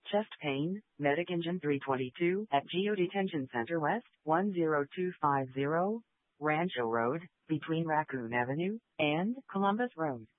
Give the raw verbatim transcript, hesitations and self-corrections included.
Chest pain, Medic Engine three twenty-two at Geo Detention Center West, one zero two five zero, Rancho Road, between Raccoon Avenue and Columbus Road.